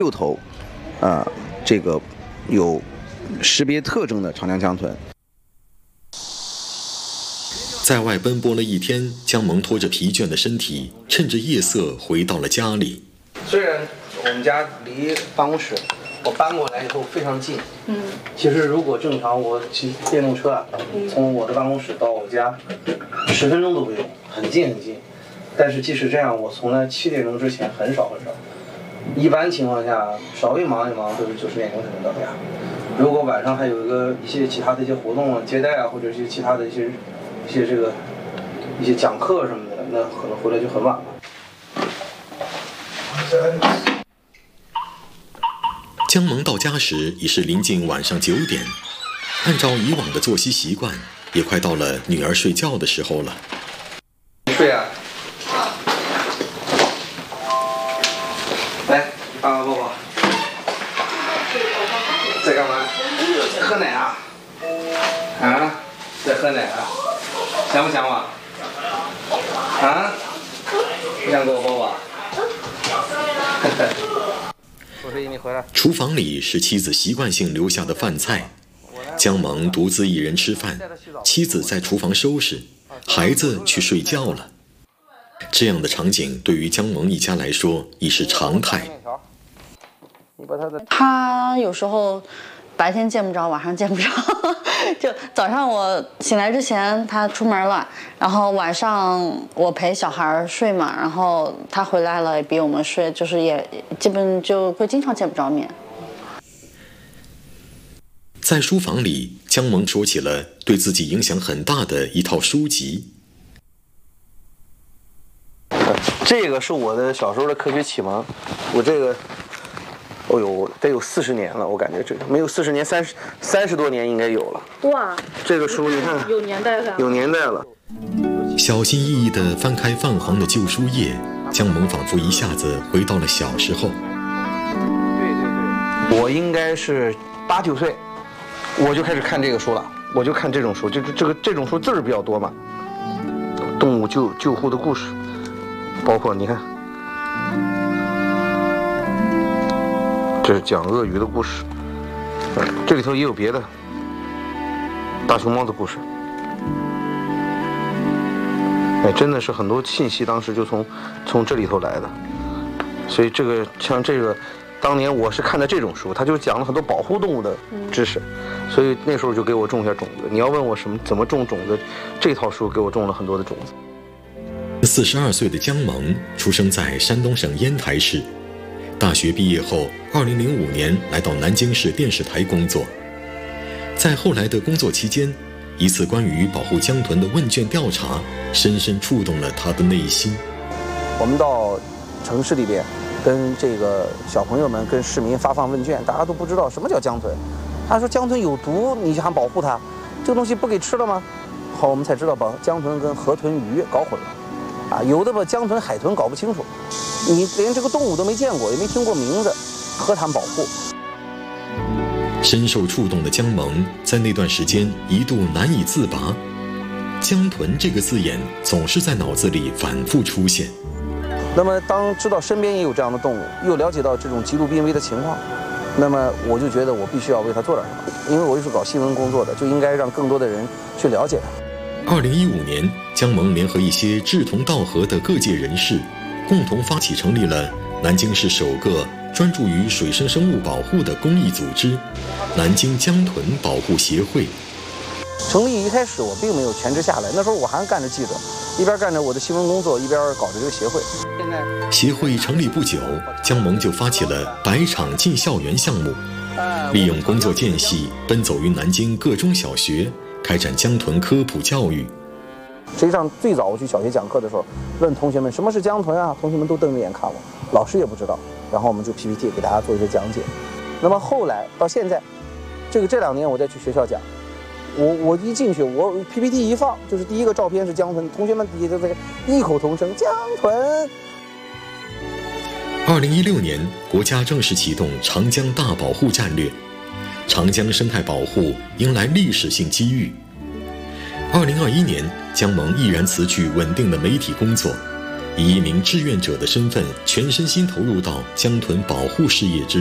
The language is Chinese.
6头，这个有识别特征的长江江豚。 在外奔波了一天，姜萌拖着疲倦的身体，趁着夜色回到了家里。 虽然我们家离办公室，我搬过来以后非常近，其实如果正常我骑电动车从我的办公室到我家10分钟都不用，很近很近。但是即使这样，我从来7点钟之前很少。一般情况下，稍微忙一忙都是90点钟才能到家。如果晚上还有一些其他的一些活动啊、接待啊，或者是其他的一些讲课什么的，那可能回来就很晚了。 姜萌到家时已是临近晚上9点，按照以往的作息习惯，也快到了女儿睡觉的时候了。 睡啊！来，抱抱。在干嘛？喝奶啊？在喝奶啊？想不想我？不想给我抱抱？我说你回来。 厨房里是妻子习惯性留下的饭菜，姜萌独自一人吃饭，妻子在厨房收拾，孩子去睡觉了。这样的场景对于姜萌一家来说已是常态。 他有时候白天见不着，晚上见不着。就早上我醒来之前他出门了，然后晚上我陪小孩睡嘛，然后他回来了也比我们睡，就是也基本就会经常见不着面。 在书房里，姜萌说起了对自己影响很大的一套书籍。 这个是我的小时候的科学启蒙，我这个，得有40年了，我感觉这个没有40年，30多年应该有了。哇，这个书你看， 有年代感， 有年代了。 小心翼翼地翻开泛黄的旧书页，姜萌仿佛一下子回到了小时候。 对，我应该是8、9岁，我就开始看这个书了，我就看这种书，这种书字儿比较多嘛，动物救护的故事。包括你看，这是讲鳄鱼的故事，这里头也有别的大熊猫的故事。真的是很多信息当时就从这里头来的，所以像这个，当年我是看的这种书，它就讲了很多保护动物的知识，所以那时候就给我种下种子。你要问我怎么种种子，这套书给我种了很多的种子。 42岁的姜萌出生在山东省烟台市，大学毕业后，2005年来到南京市电视台工作。在后来的工作期间，一次关于保护江豚的问卷调查，深深触动了他的内心。 我们到城市里边，跟这个小朋友们、跟市民发放问卷，大家都不知道什么叫江豚。他说江豚有毒，你还保护它，这个东西不给吃了吗？好，我们才知道把江豚跟河豚、鱼搞混了。有的把江豚、海豚搞不清楚，你连这个动物都没见过，也没听过名字，何谈保护？ 深受触动的姜萌在那段时间一度难以自拔，江豚这个字眼总是在脑子里反复出现。 那么当知道身边也有这样的动物，又了解到这种极度濒危的情况，那么我就觉得我必须要为它做点什么，因为我又是搞新闻工作的，就应该让更多的人去了解它。 2015年，姜萌联合一些志同道合的各界人士，共同发起成立了南京市首个专注于水生生物保护的公益组织——南京江豚保护协会。 成立一开始，我并没有全职下来，那时候我还干着记者，一边干着我的新闻工作，一边搞着这个协会。 协会成立不久，姜萌就发起了100场进校园项目，利用工作间隙奔走于南京各中小学，开展江豚科普教育。 实际上，最早我去小学讲课的时候，问同学们什么是江豚啊，同学们都瞪着眼看我，老师也不知道。然后我们就 PPT 给大家做一些讲解。那么后来到现在，这2年我再去学校讲，我一进去，我 PPT 一放，就是第一个照片是江豚，同学们底下就在异口同声江豚。 2016年，国家正式启动长江大保护战略，长江生态保护迎来历史性机遇。2021年，姜萌毅然辞去稳定的媒体工作， 以一名志愿者的身份，全身心投入到江豚保护事业之